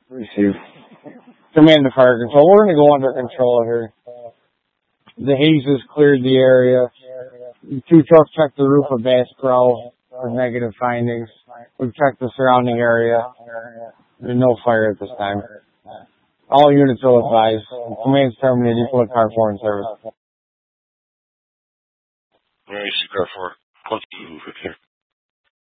Receive. Command to fire control. We're going to go under control here. The haze has cleared the area. 2 trucks checked the roof of Bass Pro for negative findings. We've checked the surrounding area. There's no fire at this time. All units are advised. Command's terminated. Put car 4 in service. Car 4. Continue with here.